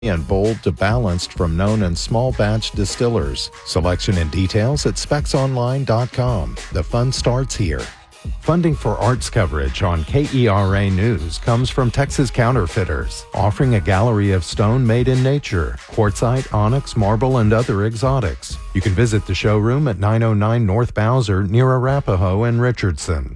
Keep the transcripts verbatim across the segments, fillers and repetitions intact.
and bold to balanced from known and small batch distillers. Selection and details at specs online dot com. The fun starts here. Funding for arts coverage on K E R A News comes from Texas Counterfeiters, offering a gallery of stone made in nature, quartzite, onyx, marble, and other exotics. You can visit the showroom at nine oh nine North Bowser near Arapahoe and Richardson.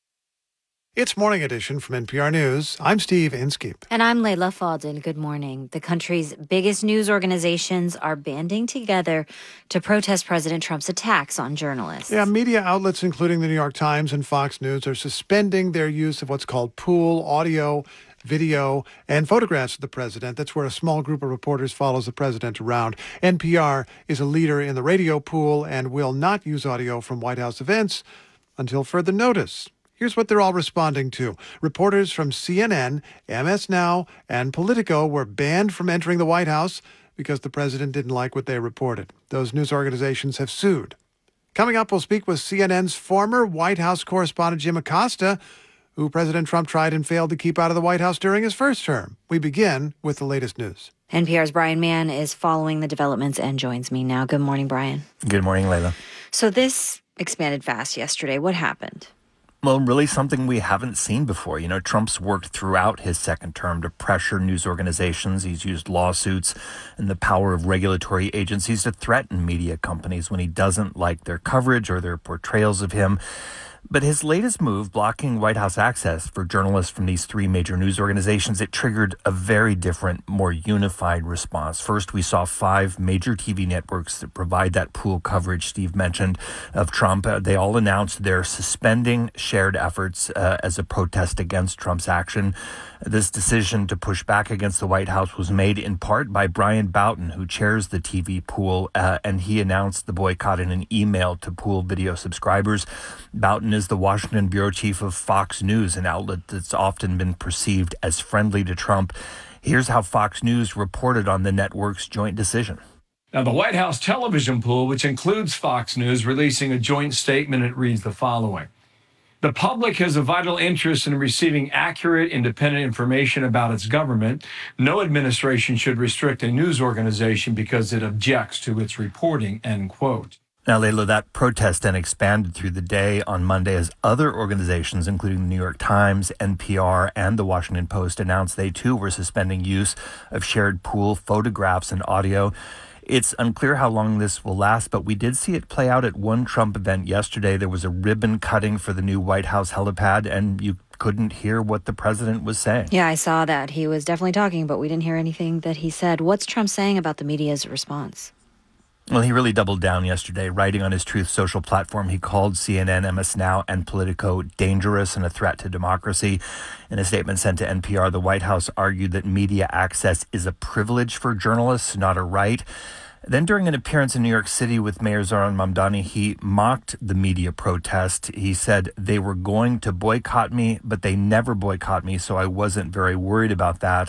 It's Morning Edition from N P R News. I'm Steve Inskeep. And I'm Layla Fadel. Good morning. The country's biggest news organizations are banding together to protest President Trump's attacks on journalists. Yeah, media outlets, including the New York Times and Fox News, are suspending their use of what's called pool audio, video, and photographs of the president. That's where a small group of reporters follows the president around. N P R is a leader in the radio pool and will not use audio from White House events until further notice. Here's what they're all responding to. Reporters from C N N, M S Now, and Politico were banned from entering the White House because the president didn't like what they reported. Those news organizations have sued. Coming up, we'll speak with C N N's former White House correspondent Jim Acosta, who President Trump tried and failed to keep out of the White House during his first term. We begin with the latest news. N P R's Brian Mann is following the developments and joins me now. Good morning, Brian. Good morning, Layla. So this expanded fast yesterday. What happened? Well, really something we haven't seen before. You know, Trump's worked throughout his second term to pressure news organizations. He's used lawsuits and the power of regulatory agencies to threaten media companies when he doesn't like their coverage or their portrayals of him. But his latest move, blocking White House access for journalists from these three major news organizations, it triggered a very different, more unified response. First, we saw five major T V networks that provide that pool coverage Steve mentioned of Trump. Uh, they all announced they're suspending shared efforts uh, as a protest against Trump's action. This decision to push back against the White House was made in part by Brian Boughton, who chairs the T V pool, uh, and he announced the boycott in an email to pool video subscribers. Boughton is the Washington bureau chief of Fox News, an outlet that's often been perceived as friendly to Trump. Here's how Fox News reported on the network's joint decision. Now, the White House television pool, which includes Fox News, releasing a joint statement. It reads the following. The public has a vital interest in receiving accurate, independent information about its government. No administration should restrict a news organization because it objects to its reporting, end quote. Now, Layla, that protest then expanded through the day on Monday as other organizations, including the New York Times, N P R, and the Washington Post, announced they too were suspending use of shared pool photographs and audio. It's unclear how long this will last, but we did see it play out at one Trump event yesterday. There was a ribbon cutting for the new White House helipad, and you couldn't hear what the president was saying. Yeah, I saw that. He was definitely talking, but we didn't hear anything that he said. What's Trump saying about the media's response? Well, he really doubled down yesterday, writing on his Truth Social platform. He called C N N, M S Now, and Politico dangerous and a threat to democracy. In a statement sent to N P R, the White House argued that media access is a privilege for journalists, not a right. Then during an appearance in New York City with Mayor Zohran Mamdani, he mocked the media protest. He said they were going to boycott me, but they never boycott me, so I wasn't very worried about that.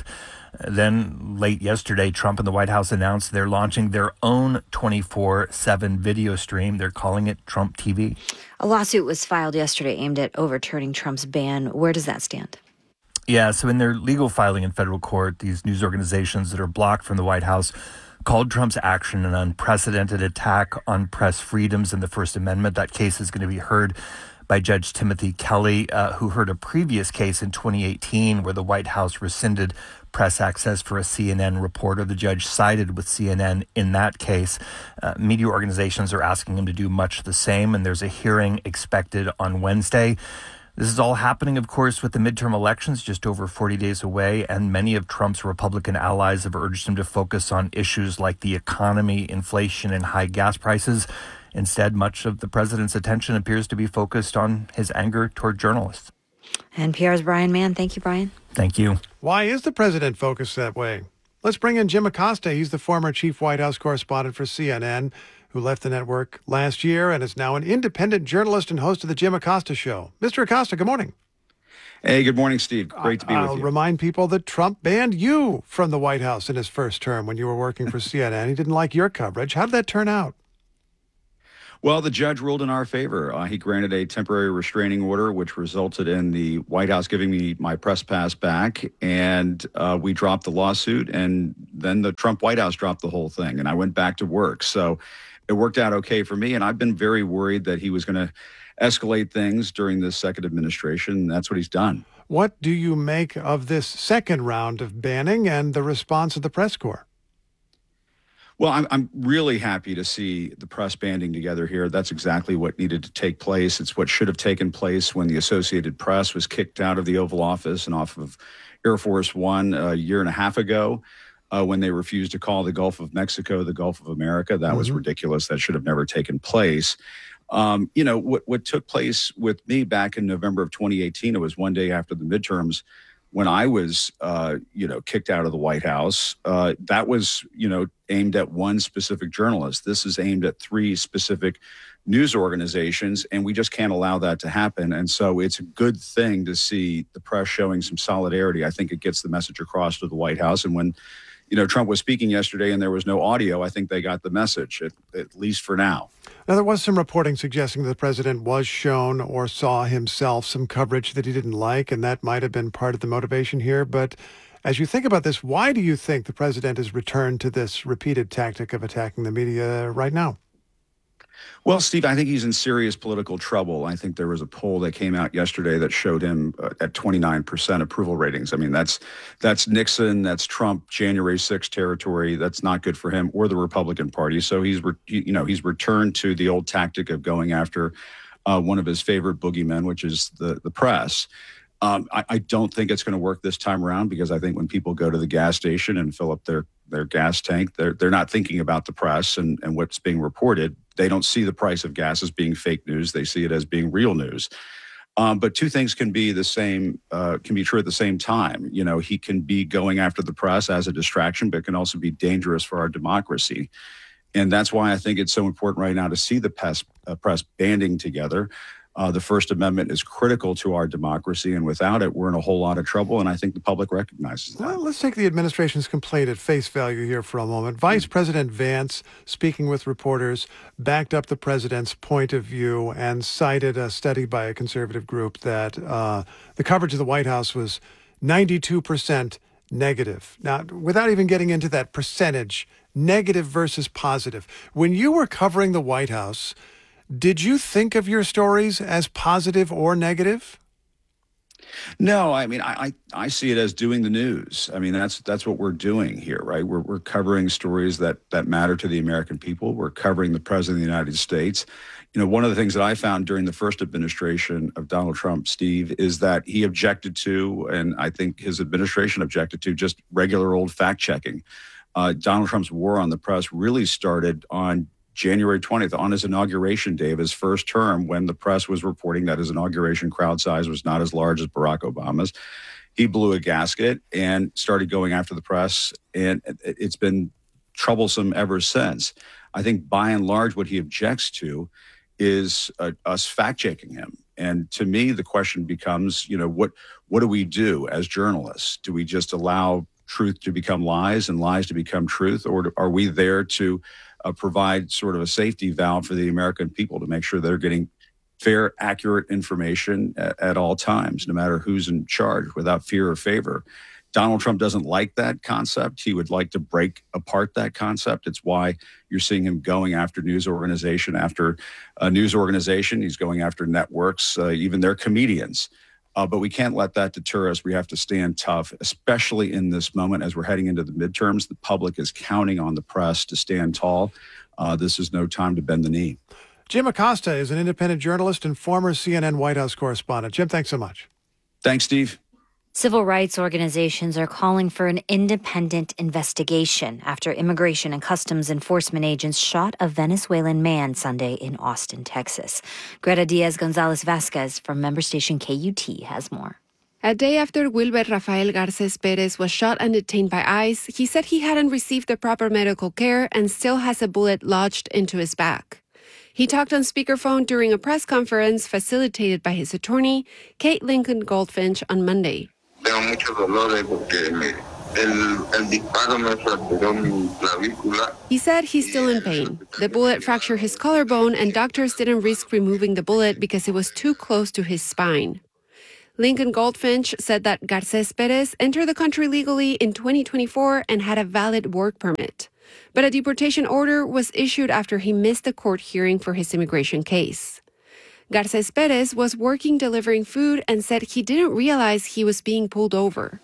Then late yesterday, Trump and the White House announced they're launching their own twenty-four seven video stream. They're calling it Trump T V. A lawsuit was filed yesterday aimed at overturning Trump's ban. Where does that stand? Yeah, so in their legal filing in federal court, these news organizations that are blocked from the White House called Trump's action an unprecedented attack on press freedoms and the First Amendment. That case is going to be heard by Judge Timothy Kelly, uh, who heard a previous case in twenty eighteen where the White House rescinded press access for a C N N reporter. The judge sided with C N N in that case. Uh, media organizations are asking him to do much the same, and there's a hearing expected on Wednesday. This is all happening, of course, with the midterm elections just over forty days away, and many of Trump's Republican allies have urged him to focus on issues like the economy, inflation, and high gas prices. Instead, much of the president's attention appears to be focused on his anger toward journalists. N P R's Brian Mann. Thank you, Brian. Thank you. Why is the president focused that way? Let's bring in Jim Acosta. He's the former chief White House correspondent for C N N, who left the network last year and is now an independent journalist and host of the Jim Acosta Show. Mister Acosta, good morning. Hey, good morning, Steve. Great to be I'll with you. I'll remind people that Trump banned you from the White House in his first term when you were working for C N N. He didn't like your coverage. How did that turn out? Well, the judge ruled in our favor. Uh, he granted a temporary restraining order, which resulted in the White House giving me my press pass back. And uh, we dropped the lawsuit. And then the Trump White House dropped the whole thing. And I went back to work. So it worked out okay for me. And I've been very worried that he was going to escalate things during this second administration. And that's what he's done. What do you make of this second round of banning and the response of the press corps? Well, I'm, I'm really happy to see the press banding together here. That's exactly what needed to take place. It's what should have taken place when the Associated Press was kicked out of the Oval Office and off of Air Force One a year and a half ago uh, when they refused to call the Gulf of Mexico the Gulf of America. That mm-hmm. was ridiculous. That should have never taken place. Um, you know, what, what took place with me back in November of twenty eighteen, it was one day after the midterms, when I was, uh, you know, kicked out of the White House, uh, that was, you know, aimed at one specific journalist. This is aimed at three specific news organizations, and we just can't allow that to happen. And so it's a good thing to see the press showing some solidarity. I think it gets the message across to the White House. And when, you know, Trump was speaking yesterday and there was no audio, I think they got the message, at, at least for now. Now, there was some reporting suggesting that the president was shown or saw himself some coverage that he didn't like, and that might have been part of the motivation here. But as you think about this, why do you think the president has returned to this repeated tactic of attacking the media right now? Well, Steve, I think he's in serious political trouble. I think there was a poll that came out yesterday that showed him uh, at twenty-nine percent approval ratings. I mean, that's that's Nixon, that's Trump, January sixth territory. That's not good for him or the Republican Party. So he's, re- you know, he's returned to the old tactic of going after uh, one of his favorite boogeymen, which is the, the press. Um, I, I don't think it's going to work this time around, because I think when people go to the gas station and fill up their, their gas tank, they're they're not thinking about the press and, and what's being reported. They don't see the price of gas as being fake news. They see it as being real news. Um, but two things can be the same, uh, can be true at the same time. You know, he can be going after the press as a distraction, but can also be dangerous for our democracy. And that's why I think it's so important right now to see the press, uh, press banding together. Uh, the First Amendment is critical to our democracy, and without it, we're in a whole lot of trouble, and I think the public recognizes that. Well, let's take the administration's complaint at face value here for a moment. Vice mm-hmm. President Vance, speaking with reporters, backed up the president's point of view and cited a study by a conservative group that uh, the coverage of the White House was ninety-two percent negative. Now, without even getting into that percentage, negative versus positive, when you were covering the White House, did you think of your stories as positive or negative? No, I mean, I, I, I see it as doing the news. I mean, that's that's what we're doing here, right? We're we're covering stories that that matter to the American people. We're covering the President of the United States. You know, one of the things that I found during the first administration of Donald Trump, Steve, is that he objected to, and I think his administration objected to, just regular old fact checking. Uh, Donald Trump's war on the press really started on January twentieth, on his inauguration day of his first term, when the press was reporting that his inauguration crowd size was not as large as Barack Obama's. He blew a gasket and started going after the press, and it's been troublesome ever since. I think by and large what he objects to is uh, us fact-checking him. And to me, the question becomes, you know, what what do we do as journalists? Do we just allow truth to become lies and lies to become truth, or are we there to Uh, provide sort of a safety valve for the American people to make sure they're getting fair, accurate information at, at all times, no matter who's in charge, without fear or favor? Donald Trump doesn't like that concept. He would like to break apart that concept. It's why you're seeing him going after news organization after a news organization. He's going after networks, uh, even their comedians. Uh, but we can't let that deter us. We have to stand tough, especially in this moment as we're heading into the midterms. The public is counting on the press to stand tall. Uh, this is no time to bend the knee. Jim Acosta is an independent journalist and former C N N White House correspondent. Jim, thanks so much. Thanks, Steve. Civil rights organizations are calling for an independent investigation after Immigration and Customs Enforcement agents shot a Venezuelan man Sunday in Austin, Texas. Greta Diaz-Gonzalez-Vasquez from member station K U T has more. A day after Wilber Rafael Garces Perez was shot and detained by ICE, he said he hadn't received the proper medical care and still has a bullet lodged into his back. He talked on speakerphone during a press conference facilitated by his attorney, Kate Lincoln Goldfinch, on Monday. He said he's still in pain. The bullet fractured his collarbone, and doctors didn't risk removing the bullet because it was too close to his spine. Lincoln Goldfinch said that Garces Perez entered the country legally in twenty twenty-four and had a valid work permit. But a deportation order was issued after he missed a court hearing for his immigration case. Garces Perez was working delivering food and said he didn't realize he was being pulled over.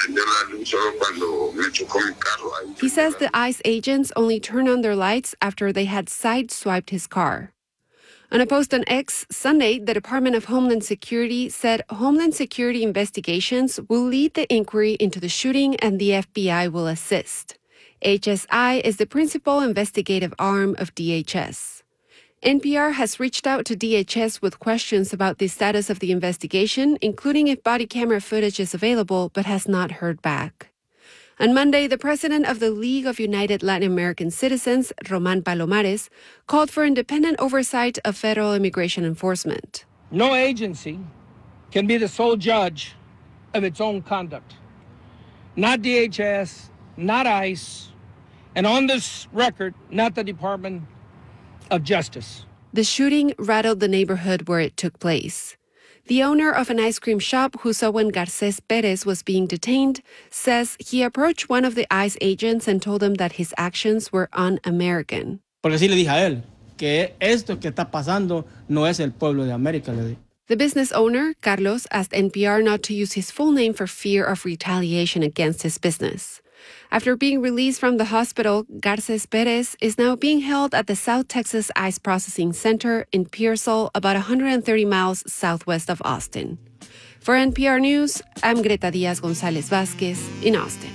He says the ICE agents only turned on their lights after they had sideswiped his car. On a post on X Sunday, the Department of Homeland Security said Homeland Security investigations will lead the inquiry into the shooting and the F B I will assist. H S I is the principal investigative arm of D H S. N P R has reached out to D H S with questions about the status of the investigation, including if body camera footage is available, but has not heard back. On Monday, the president of the League of United Latin American Citizens, Roman Palomares, called for independent oversight of federal immigration enforcement. No agency can be the sole judge of its own conduct. Not D H S, not ICE, and on this record, not the Department of Justice. The shooting rattled the neighborhood where it took place. The owner of an ice cream shop who saw when Garces Perez was being detained says he approached one of the ICE agents and told him that his actions were un-American. Porque sí le dije a él que esto que está pasando no es el pueblo de América, le dije. The business owner, Carlos, asked N P R not to use his full name for fear of retaliation against his business. After being released from the hospital, Garces Perez is now being held at the South Texas ICE Processing Center in Pearsall, about one hundred thirty miles southwest of Austin. For N P R News, I'm Greta Diaz-Gonzalez Vázquez in Austin.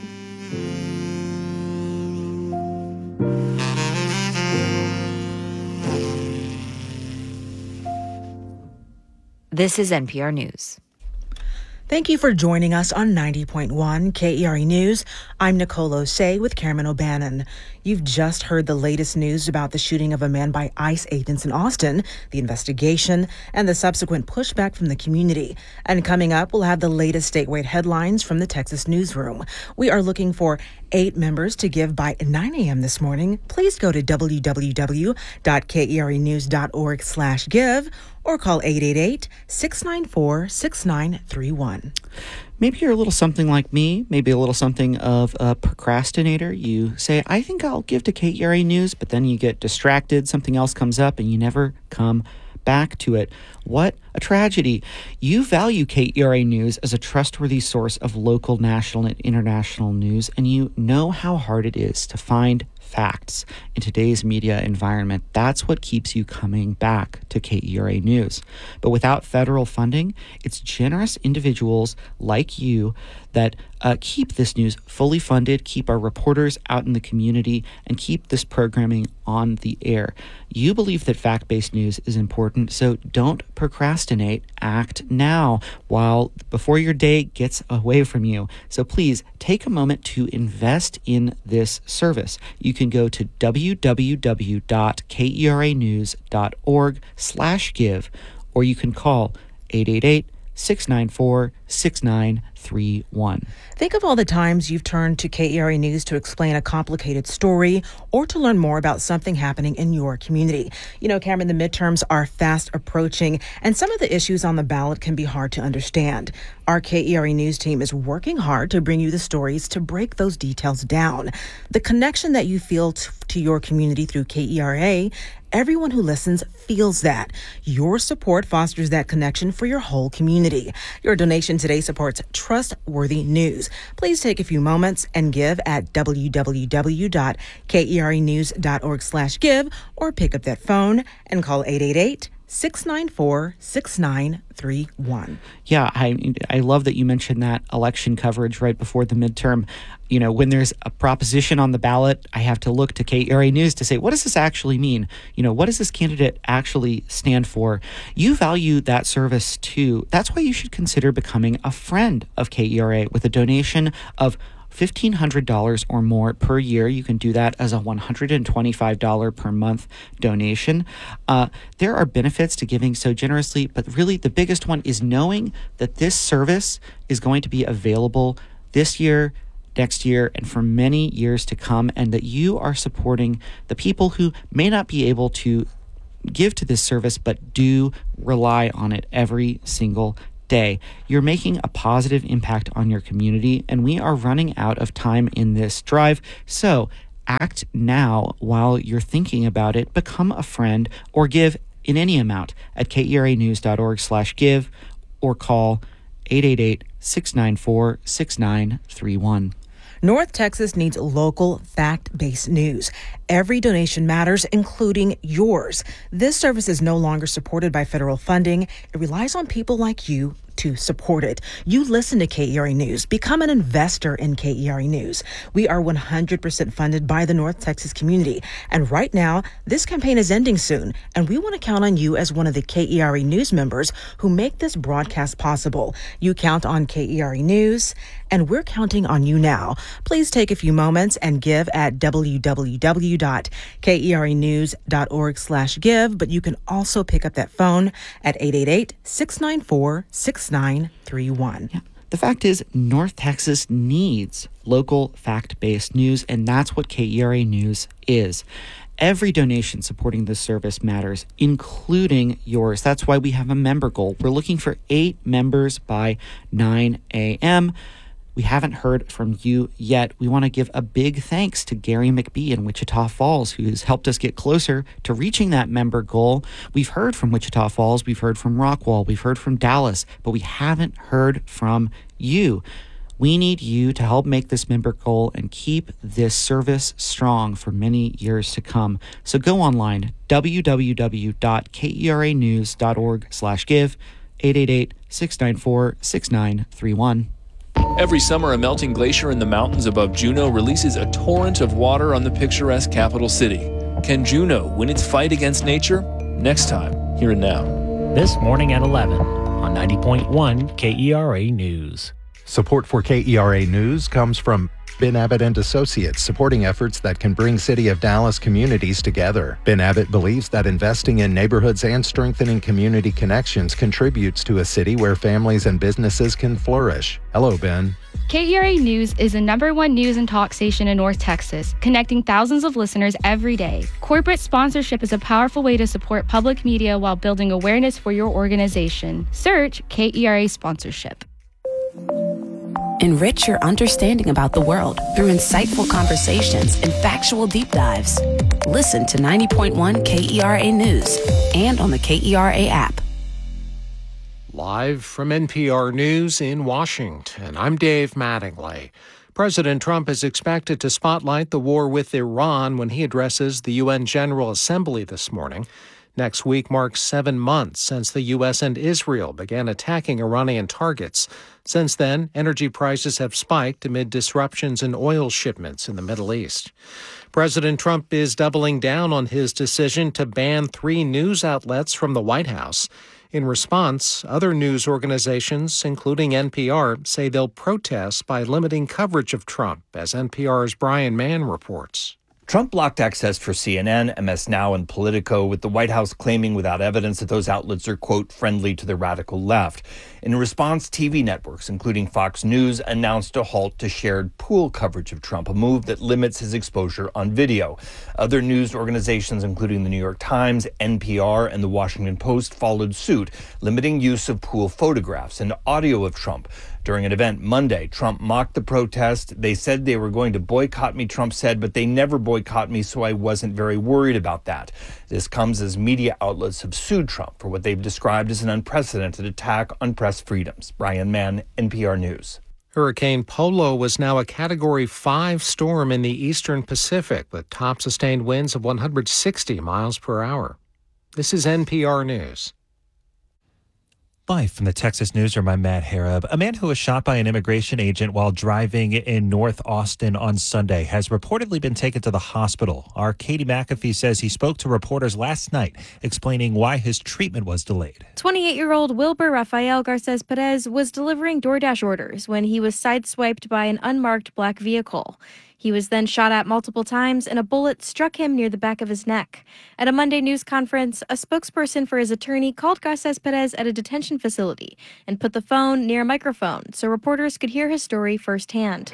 This is N P R News. Thank you for joining us on ninety point one K E R E News. I'm Nicole Osei with Cameron O'Bannon. You've just heard the latest news about the shooting of a man by ICE agents in Austin, the investigation, and the subsequent pushback from the community. And coming up, we'll have the latest statewide headlines from the Texas newsroom. We are looking for eight members to give by nine a.m. this morning. Please go to w w w dot k e r e news dot org slash give or call eight eight eight, six nine four, six nine three one. Maybe you're a little something like me, maybe a little something of a procrastinator. You say, I think I'll give to K E R A News, but then you get distracted, something else comes up, and you never come back to it. What a tragedy. You value K E R A News as a trustworthy source of local, national, and international news, and you know how hard it is to find facts in today's media environment. That's what keeps you coming back to K E R A News. But without federal funding, it's generous individuals like you that uh, keep this news fully funded, keep our reporters out in the community, and keep this programming on the air. You believe that fact-based news is important, so don't procrastinate. Act now while before your day gets away from you. So please take a moment to invest in this service. You can go to w w w dot k e r a news dot org slash give, or you can call eight eight eight, six nine four, six nine three one. Think of all the times you've turned to K E R A News to explain a complicated story or to learn more about something happening in your community. You know, Cameron, the midterms are fast approaching, and some of the issues on the ballot can be hard to understand. Our K E R A News team is working hard to bring you the stories to break those details down. The connection that you feel t- to your community through K E R A, everyone who listens feels that. Your support fosters that connection for your whole community. Your donation today supports trustworthy news. Please take a few moments and give at w w w dot k e r a news dot org slash give, or pick up that phone and call eight eight eight, six nine four, six nine three one. Yeah, I I love that you mentioned that election coverage right before the midterm. You know, when there's a proposition on the ballot, I have to look to K E R A News to say, what does this actually mean? You know, what does this candidate actually stand for? You value that service too. That's why you should consider becoming a friend of K E R A with a donation of fifteen hundred dollars or more per year. You can do that as a one hundred twenty-five dollars per month donation. Uh, there are benefits to giving so generously, but really the biggest one is knowing that this service is going to be available this year next year and for many years to come, and that you are supporting the people who may not be able to give to this service but do rely on it every single day. You're making a positive impact on your community, and we are running out of time in this drive. So act now while you're thinking about it. Become a friend or give in any amount at keranews.org slash give or call eight eight eight, six nine four, six nine three one. North Texas needs local, fact-based news. Every donation matters, including yours. This service is no longer supported by federal funding. It relies on people like you to support it. You listen to K E R A News. Become an investor in K E R A News. We are one hundred percent funded by the North Texas community. And right now, this campaign is ending soon. And we want to count on you as one of the K E R A News members who make this broadcast possible. You count on K E R A News, and we're counting on you now. Please take a few moments and give at www.keranews.org slash give. But you can also pick up that phone at eight eight eight, six nine four, six nine three one. Yeah. The fact is, North Texas needs local fact-based news, and that's what K E R A News is. Every donation supporting this service matters, including yours. That's why we have a member goal. We're looking for eight members by nine a.m. We haven't heard from you yet. We want to give a big thanks to Gary McBee in Wichita Falls, who's helped us get closer to reaching that member goal. We've heard from Wichita Falls, we've heard from Rockwall, we've heard from Dallas, but we haven't heard from you. We need you to help make this member goal and keep this service strong for many years to come. So go online, www.keranews.org slash give, eight eight eight, six nine four, six nine three one. Every summer, a melting glacier in the mountains above Juneau releases a torrent of water on the picturesque capital city. Can Juneau win its fight against nature? Next time, here and now. This morning at eleven on ninety point one K E R A News. Support for K E R A News comes from Ben Abbott and Associates, supporting efforts that can bring City of Dallas communities together. Ben Abbott believes that investing in neighborhoods and strengthening community connections contributes to a city where families and businesses can flourish. Hello, Ben. K E R A News is the number one news and talk station in North Texas, connecting thousands of listeners every day. Corporate sponsorship is a powerful way to support public media while building awareness for your organization. Search K E R A Sponsorship. Enrich your understanding about the world through insightful conversations and factual deep dives. Listen to ninety point one K E R A News and on the K E R A app. Live from N P R News in Washington, I'm Dave Mattingly. President Trump is expected to spotlight the war with Iran when he addresses the U N General Assembly this morning. Next week marks seven months since the U S and Israel began attacking Iranian targets. Since then, energy prices have spiked amid disruptions in oil shipments in the Middle East. President Trump is doubling down on his decision to ban three news outlets from the White House. In response, other news organizations, including N P R, say they'll protest by limiting coverage of Trump, as N P R's Brian Mann reports. Trump blocked access for C N N, M S Now, and Politico, with the White House claiming without evidence that those outlets are, quote, friendly to the radical left. In response, T V networks, including Fox News, announced a halt to shared pool coverage of Trump, a move that limits his exposure on video. Other news organizations, including the New York Times, N P R, and the Washington Post, followed suit, limiting use of pool photographs and audio of Trump. During an event Monday, Trump mocked the protest. They said they were going to boycott me, Trump said, but they never boycott me, so I wasn't very worried about that. This comes as media outlets have sued Trump for what they've described as an unprecedented attack on press freedoms. Brian Mann, N P R News. Hurricane Polo was now a Category five storm in the eastern Pacific with top sustained winds of one hundred sixty miles per hour. This is N P R News. Live from the Texas Newsroom, I'm Matt Harab. A man who was shot by an immigration agent while driving in North Austin on Sunday has reportedly been taken to the hospital. Our Katie McAfee says he spoke to reporters last night, explaining why his treatment was delayed. twenty-eight-year-old Wilbur Rafael Garces Perez was delivering DoorDash orders when he was sideswiped by an unmarked black vehicle. He was then shot at multiple times, and a bullet struck him near the back of his neck. At a Monday news conference, a spokesperson for his attorney called Garces Perez at a detention facility and put the phone near a microphone so reporters could hear his story firsthand.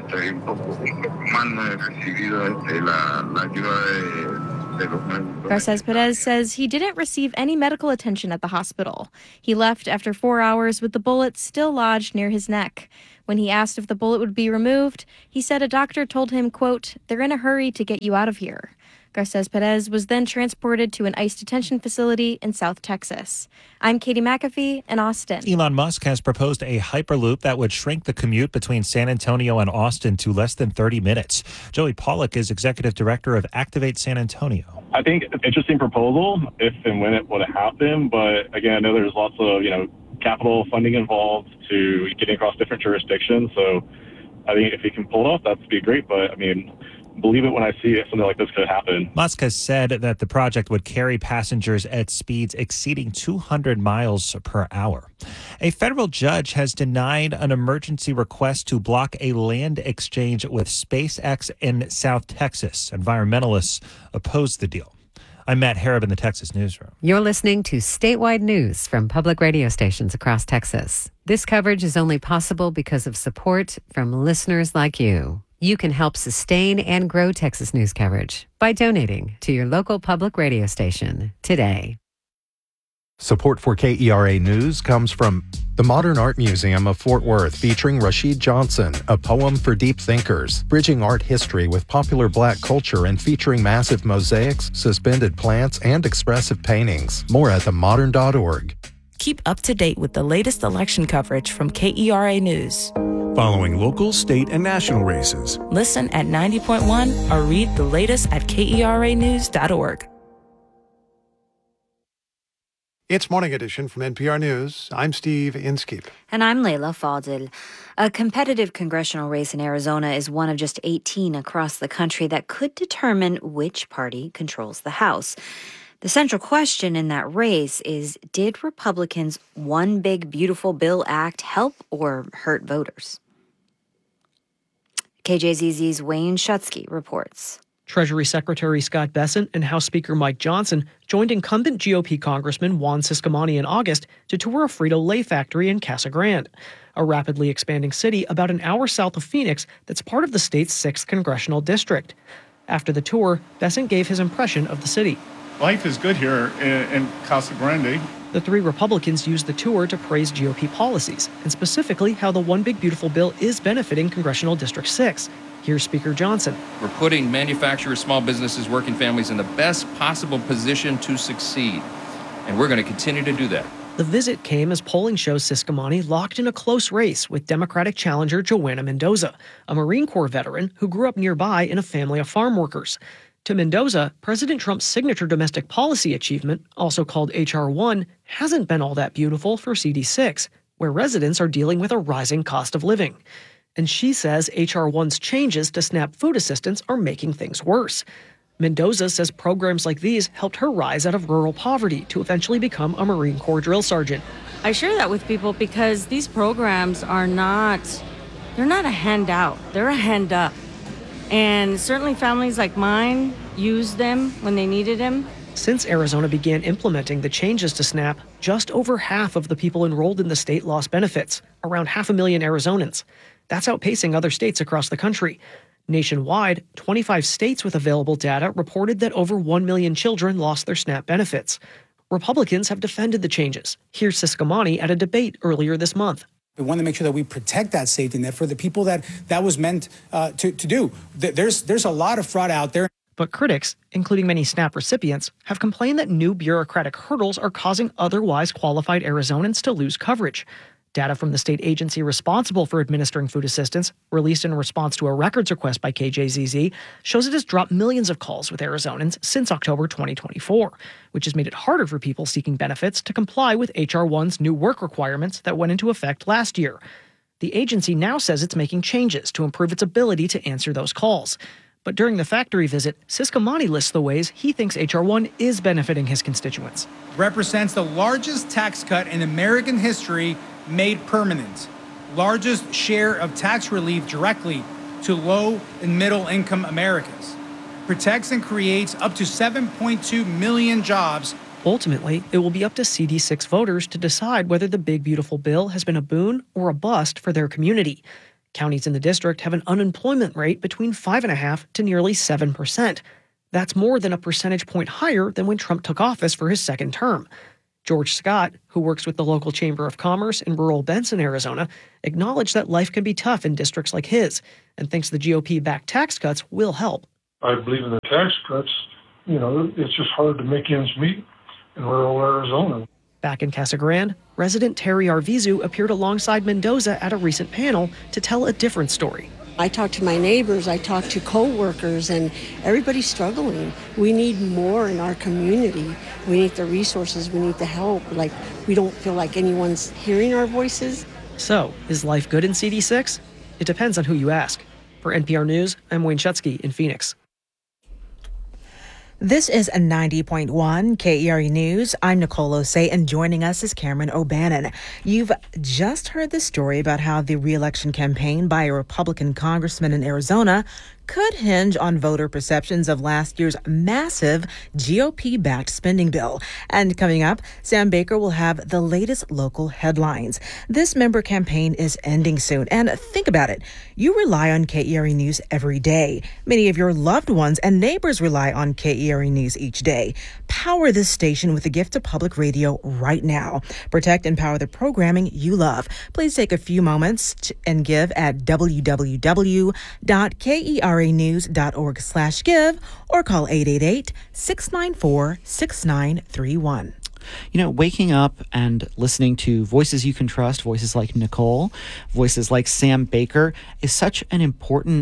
Garces Perez says he didn't receive any medical attention at the hospital. He left after four hours with the bullet still lodged near his neck. When he asked if the bullet would be removed, he said a doctor told him, quote, "They're in a hurry to get you out of here." Garces Perez was then transported to an ICE detention facility in South Texas. I'm Katie McAfee in Austin. Elon Musk has proposed a Hyperloop that would shrink the commute between San Antonio and Austin to less than thirty minutes. Joey Pollack is executive director of Activate San Antonio. I think it's an interesting proposal if and when it would happen. But again, I know there's lots of, you know, capital funding involved to getting across different jurisdictions. So I think if he can pull it off, that'd be great. But I mean, believe it when I see it, something like this could happen. Musk has said that the project would carry passengers at speeds exceeding two hundred miles per hour. A federal judge has denied an emergency request to block a land exchange with SpaceX in South Texas. Environmentalists opposed the deal. I'm Matt Harrop in the Texas Newsroom. You're listening to statewide news from public radio stations across Texas. This coverage is only possible because of support from listeners like you. You can help sustain and grow Texas news coverage by donating to your local public radio station today. Support for K E R A News comes from the Modern Art Museum of Fort Worth, featuring Rashid Johnson, A Poem for Deep Thinkers, bridging art history with popular Black culture and featuring massive mosaics, suspended plants, and expressive paintings. More at the modern dot org. Keep up to date with the latest election coverage from K E R A News. Following local, state, and national races. Listen at ninety point one or read the latest at K E R A news dot org. It's Morning Edition from N P R News. I'm Steve Inskeep. And I'm Layla Fadil. A competitive congressional race in Arizona is one of just eighteen across the country that could determine which party controls the House. The central question in that race is, did Republicans' One Big Beautiful Bill Act help or hurt voters? K J Z Z's Wayne Shutsky reports. Treasury Secretary Scott Bessent and House Speaker Mike Johnson joined incumbent G O P Congressman Juan Ciscomani in August to tour a Frito-Lay factory in Casa Grande, a rapidly expanding city about an hour south of Phoenix that's part of the state's sixth congressional district. After the tour, Bessent gave his impression of the city. Life is good here in, in Casa Grande. The three Republicans used the tour to praise G O P policies, and specifically how the One Big Beautiful Bill is benefiting Congressional District six. Here's Speaker Johnson. We're putting manufacturers, small businesses, working families in the best possible position to succeed, and we're going to continue to do that. The visit came as polling shows Ciscomani locked in a close race with Democratic challenger Joanna Mendoza, a Marine Corps veteran who grew up nearby in a family of farm workers. To Mendoza, President Trump's signature domestic policy achievement, also called H R one, hasn't been all that beautiful for C D six, where residents are dealing with a rising cost of living. And she says H R one's changes to SNAP food assistance are making things worse. Mendoza says programs like these helped her rise out of rural poverty to eventually become a Marine Corps drill sergeant. I share that with people because these programs are not, they're not a handout, they're a hand up. And certainly families like mine used them when they needed them. Since Arizona began implementing the changes to SNAP, just over half of the people enrolled in the state lost benefits, around half a million Arizonans. That's outpacing other states across the country. Nationwide, twenty-five states with available data reported that over one million children lost their SNAP benefits. Republicans have defended the changes. Here's Ciscomani at a debate earlier this month. We want to make sure that we protect that safety net for the people that that was meant uh, to, to do. There's, there's a lot of fraud out there. But critics, including many SNAP recipients, have complained that new bureaucratic hurdles are causing otherwise qualified Arizonans to lose coverage. Data from the state agency responsible for administering food assistance, released in response to a records request by K J Z Z, shows it has dropped millions of calls with Arizonans since October twenty twenty-four, which has made it harder for people seeking benefits to comply with H R one's new work requirements that went into effect last year. The agency now says it's making changes to improve its ability to answer those calls. But during the factory visit, Ciscomani lists the ways he thinks H R one is benefiting his constituents. Represents the largest tax cut in American history made permanent. Largest share of tax relief directly to low and middle income Americans, protects and creates up to seven point two million jobs. Ultimately, it will be up to C D six voters to decide whether the Big Beautiful Bill has been a boon or a bust for their community. Counties in the district have an unemployment rate between five point five to nearly seven percent. That's more than a percentage point higher than when Trump took office for his second term. George Scott, who works with the local Chamber of Commerce in rural Benson, Arizona, acknowledged that life can be tough in districts like his and thinks the G O P-backed tax cuts will help. I believe in the tax cuts. You know, it's just hard to make ends meet in rural Arizona. Back in Casa Grande, resident Terry Arvizu appeared alongside Mendoza at a recent panel to tell a different story. I talked to my neighbors, I talked to co-workers, and everybody's struggling. We need more in our community. We need the resources, we need the help. Like, we don't feel like anyone's hearing our voices. So, is life good in C D six? It depends on who you ask. For N P R News, I'm Wayne Shutsky in Phoenix. This is a ninety point one K E R E News. I'm Nicole Osei, and joining us is Cameron O'Bannon. You've just heard the story about how the re-election campaign by a Republican congressman in Arizona could hinge on voter perceptions of last year's massive G O P-backed spending bill. And coming up, Sam Baker will have the latest local headlines. This member campaign is ending soon. And think about it. You rely on K E R E News every day. Many of your loved ones and neighbors rely on K E R E News each day. Power this station with a gift to public radio right now. Protect and power the programming you love. Please take a few moments to, and give at w w w dot k e r a news dot org slash give or call eight eight eight, six nine four, six nine three one. You know, waking up and listening to voices you can trust, voices like Nicole, voices like Sam Baker, is such an important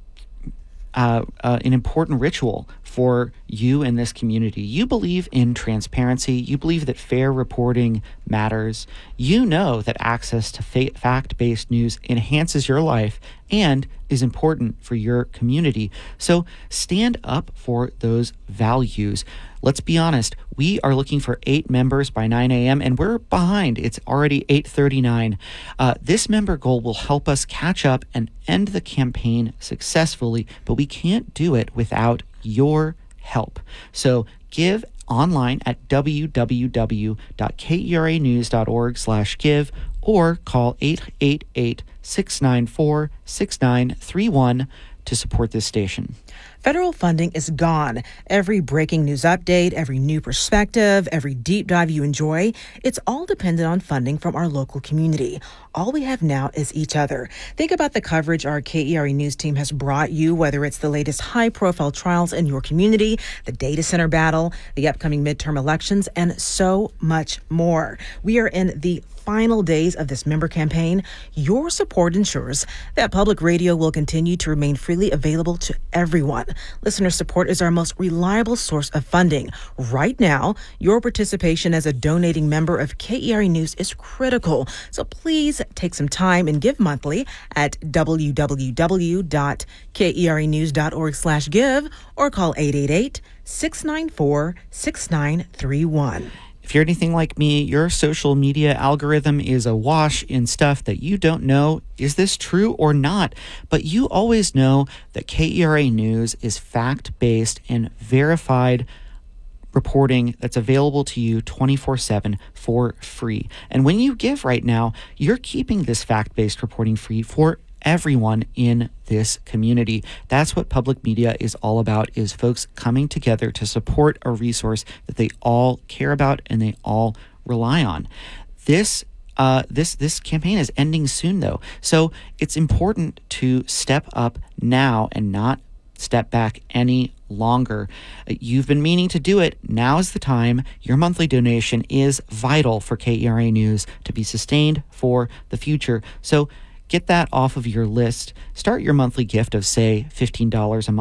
uh, uh, an important ritual for you in this community. You believe in transparency. You believe that fair reporting matters. You know that access to fa- fact-based news enhances your life and is important for your community. So stand up for those values. Let's be honest, we are looking for eight members by nine a.m. and we're behind. It's already eight thirty-nine. Uh, this member goal will help us catch up and end the campaign successfully, but we can't do it without your help. So give online at w w w dot k e r a news dot org slash give or call eight eight eight, six nine four, six nine three one to support this station. Federal funding is gone. Every breaking news update, every new perspective, every deep dive you enjoy, it's all dependent on funding from our local community. All we have now is each other. Think about the coverage our K E R E News team has brought you, whether it's the latest high-profile trials in your community, the data center battle, the upcoming midterm elections, and so much more. We are in the final days of this member campaign. Your support ensures that public radio will continue to remain freely available to everyone. Listener support is our most reliable source of funding. Right now, your participation as a donating member of K E R E News is critical. So please take some time and give monthly at w w w dot k e r a news dot org slash give or call eight eight eight, six nine four, six nine three one. If you're anything like me, your social media algorithm is awash in stuff that you don't know, is this true or not? But you always know that K E R A News is fact-based and verified reporting that's available to you twenty-four seven for free. And when you give right now, you're keeping this fact-based reporting free for everyone in this community. That's what public media is all about, is folks coming together to support a resource that they all care about and they all rely on. This uh, this this campaign is ending soon, though, so it's important to step up now and not step back any longer. You've been meaning to do it. Now is the time. Your monthly donation is vital for K E R A News to be sustained for the future. So get that off of your list. Start your monthly gift of, say, fifteen dollars a month.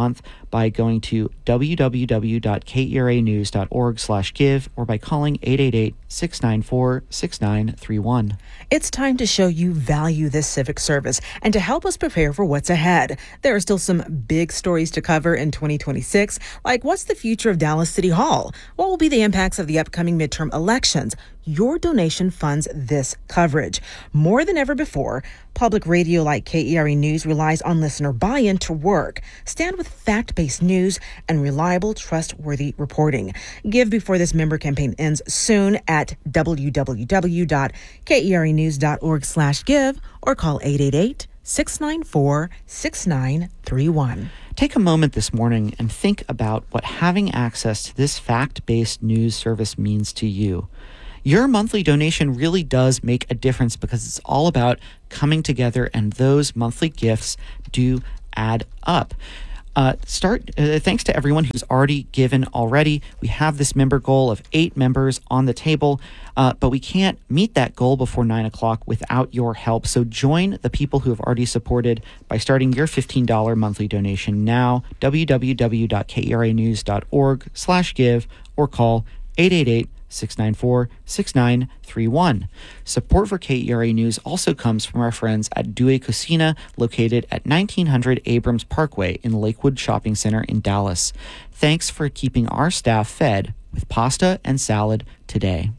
by going to w w w dot k e r a news dot org slash give or by calling eight eight eight, six nine four, six nine three one. It's time to show you value this civic service and to help us prepare for what's ahead. There are still some big stories to cover in twenty twenty-six, like what's the future of Dallas City Hall? What will be the impacts of the upcoming midterm elections? Your donation funds this coverage. More than ever before, public radio like K E R A News relies on listener buy-in to work. Stand with fact-based news and reliable, trustworthy reporting. Give before this member campaign ends soon at w w w dot k e r a news dot org slash give or call eight eight eight, six nine four, six nine three one. Take a moment this morning and think about what having access to this fact-based news service means to you. Your monthly donation really does make a difference because it's all about coming together, and those monthly gifts do add up. Uh, start. Uh, thanks to everyone who's already given already. We have this member goal of eight members on the table, uh, but we can't meet that goal before nine o'clock without your help. So join the people who have already supported by starting your fifteen dollars monthly donation now. w w w dot k e r a news dot org slash give or call eight eight eight, six nine four, six nine three one. Support for K E R A News also comes from our friends at Due Cocina, located at nineteen hundred Abrams Parkway in Lakewood Shopping Center in Dallas. Thanks for keeping our staff fed with pasta and salad today.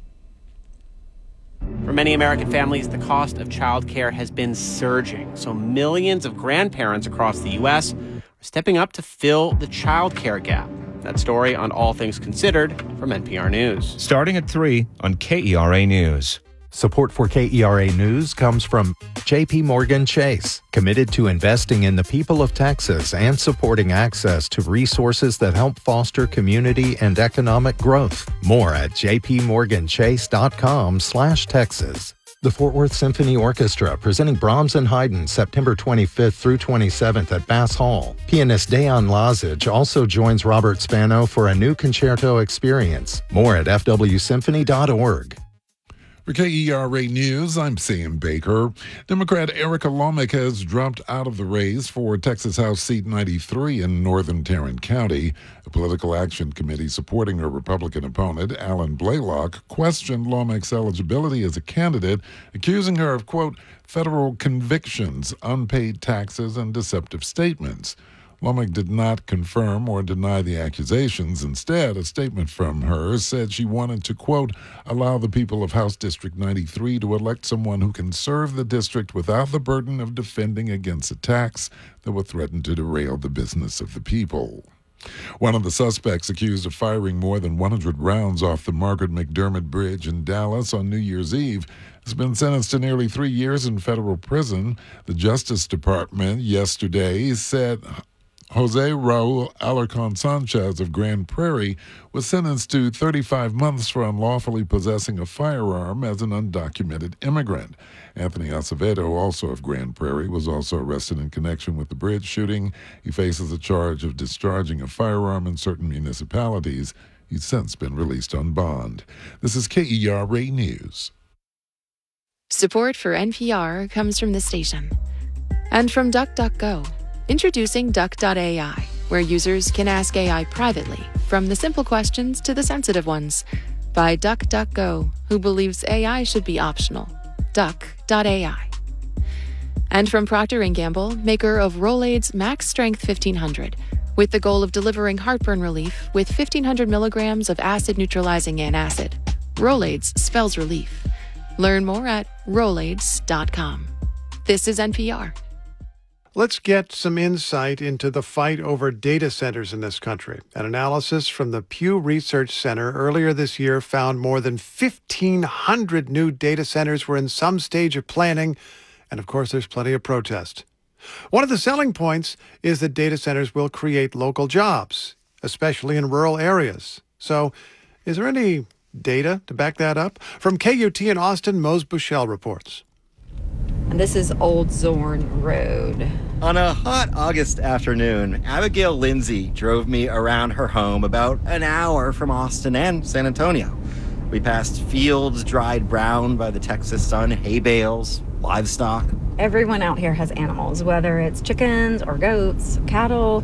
For many American families, the cost of childcare has been surging, so millions of grandparents across the U S are stepping up to fill the childcare gap. That story on All Things Considered from N P R News. Starting at three on K E R A News. Support for K E R A News comes from J P Morgan Chase, committed to investing in the people of Texas and supporting access to resources that help foster community and economic growth. More at j p morgan chase dot com slash Texas. The Fort Worth Symphony Orchestra presenting Brahms and Haydn September twenty-fifth through twenty-seventh at Bass Hall. Pianist Dejan Lazic also joins Robert Spano for a new concerto experience. More at f w symphony dot org. For K E R A News, I'm Sam Baker. Democrat Erica Lomick has dropped out of the race for Texas House Seat ninety-three in northern Tarrant County. A political action committee supporting her Republican opponent, Alan Blaylock, questioned Lomick's eligibility as a candidate, accusing her of, quote, federal convictions, unpaid taxes, and deceptive statements. Lomick did not confirm or deny the accusations. Instead, a statement from her said she wanted to, quote, allow the people of House District ninety-three to elect someone who can serve the district without the burden of defending against attacks that would threaten to derail the business of the people. One of the suspects accused of firing more than one hundred rounds off the Margaret McDermott Bridge in Dallas on New Year's Eve has been sentenced to nearly three years in federal prison. The Justice Department yesterday said Jose Raul Alarcon Sanchez of Grand Prairie was sentenced to thirty-five months for unlawfully possessing a firearm as an undocumented immigrant. Anthony Acevedo, also of Grand Prairie, was also arrested in connection with the bridge shooting. He faces a charge of discharging a firearm in certain municipalities. He's since been released on bond. This is K E R A News. Support for N P R comes from the station and from DuckDuckGo. Introducing Duck dot A I, where users can ask A I privately, from the simple questions to the sensitive ones. By DuckDuckGo, who believes A I should be optional. Duck dot A I. And from Procter and Gamble, maker of Rolaids Max Strength fifteen hundred, with the goal of delivering heartburn relief with fifteen hundred milligrams of acid-neutralizing antacid. Rolaids spells relief. Learn more at rolaids dot com. This is N P R. Let's get some insight into the fight over data centers in this country. An analysis from the Pew Research Center earlier this year found more than fifteen hundred new data centers were in some stage of planning, and of course there's plenty of protest. One of the selling points is that data centers will create local jobs, especially in rural areas. So, is there any data to back that up? From K U T in Austin, Mose Bushell reports. And this is Old Zorn Road. On a hot August afternoon, Abigail Lindsay drove me around her home about an hour from Austin and San Antonio. We passed fields dried brown by the Texas sun, hay bales, livestock. Everyone out here has animals, whether it's chickens or goats, cattle,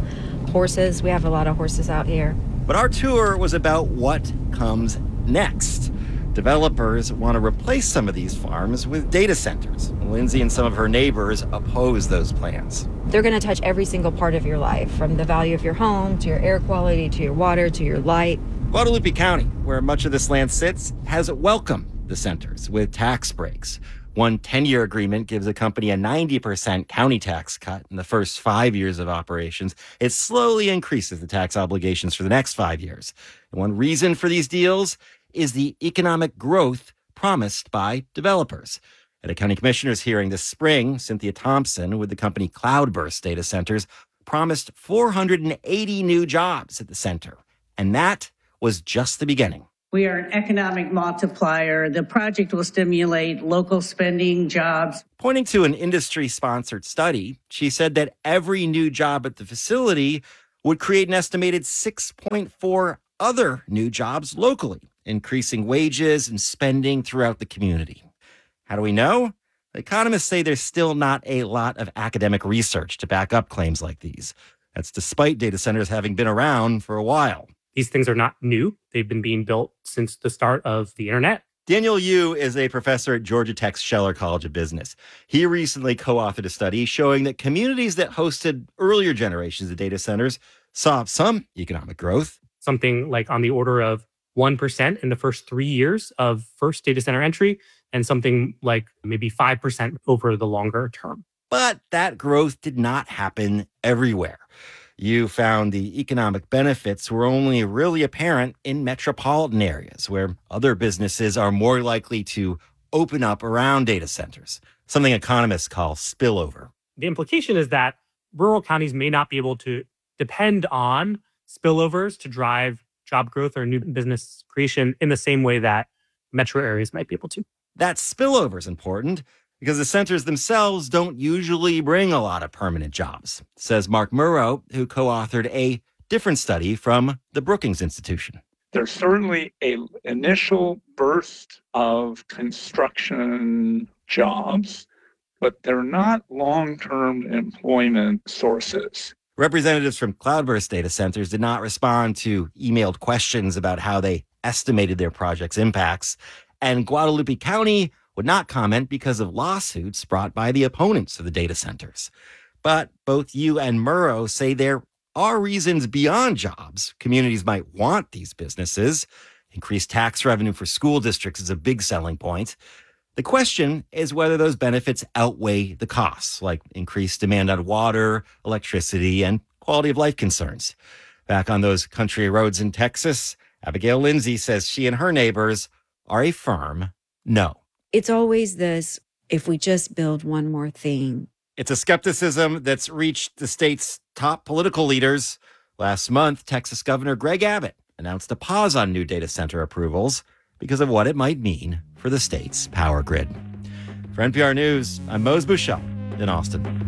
Horses. We have a lot of horses out here. But our tour was about what comes next. Developers want to replace some of these farms with data centers. Lindsay and some of her neighbors oppose those plans. They're going to touch every single part of your life, from the value of your home, to your air quality, to your water, to your light. Guadalupe County, where much of this land sits, has welcomed the centers with tax breaks. One ten-year agreement gives a company a ninety percent county tax cut in the first five years of operations. It slowly increases the tax obligations for the next five years. And one reason for these deals is the economic growth promised by developers. At a county commissioner's hearing this spring, Cynthia Thompson with the company Cloudburst Data Centers promised four hundred eighty new jobs at the center. And that was just the beginning. We are an economic multiplier. The project will stimulate local spending, jobs. Pointing to an industry-sponsored study, she said that every new job at the facility would create an estimated six point four other new jobs locally, increasing wages and spending throughout the community. How do we know? Economists say there's still not a lot of academic research to back up claims like these. That's despite data centers having been around for a while. These things are not new. They've been being built since the start of the internet. Daniel Yu is a professor at Georgia Tech's Scheller College of Business. He recently co-authored a study showing that communities that hosted earlier generations of data centers saw some economic growth. Something like on the order of one percent in the first three years of first data center entry, and something like maybe five percent over the longer term. But that growth did not happen everywhere. You found the economic benefits were only really apparent in metropolitan areas where other businesses are more likely to open up around data centers, something economists call spillover. The implication is that rural counties may not be able to depend on spillovers to drive job growth or new business creation in the same way that metro areas might be able to. That spillover is important because the centers themselves don't usually bring a lot of permanent jobs, says Mark Murrow, who co-authored a different study from the Brookings Institution. There's certainly an initial burst of construction jobs, but they're not long-term employment sources. Representatives from Cloudburst Data Centers did not respond to emailed questions about how they estimated their project's impacts, and Guadalupe County would not comment because of lawsuits brought by the opponents of the data centers. But both you and Murrow say there are reasons beyond jobs communities might want these businesses. Increased tax revenue for school districts is a big selling point. The question is whether those benefits outweigh the costs, like increased demand on water, electricity, and quality of life concerns. Back on those country roads in Texas, Abigail Lindsay says she and her neighbors are a firm no. It's always this, if we just build one more thing. It's a skepticism that's reached the state's top political leaders. Last month, Texas Governor Greg Abbott announced a pause on new data center approvals because of what it might mean for the state's power grid. For N P R News, I'm Mose Bushell in Austin.